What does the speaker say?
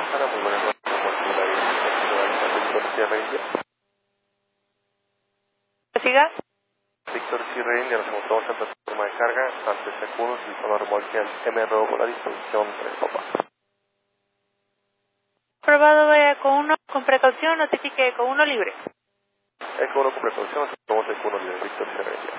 Guadalajara, muy buenas noches. Víctor Sierra India. ¿Siga? Víctor Sierra India, nos encontramos en plataforma de carga, antes de Cunos, utilizando remolque MRO con la disposición 3 copas. Probado vaya con uno con precaución, notifique con uno libre. Eco 1 con precaución, nos encontramos en Cunos de Víctor Sierra India.